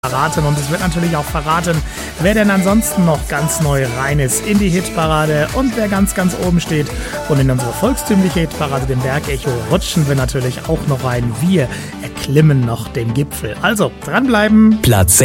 verraten und es wird natürlich auch verraten, wer denn ansonsten noch ganz neu rein ist in die Hitparade und wer ganz, ganz oben steht. Und in unsere volkstümliche Hitparade, dem Bergecho, rutschen wir natürlich auch noch rein. Wir erklimmen noch den Gipfel. Also, dranbleiben. Platz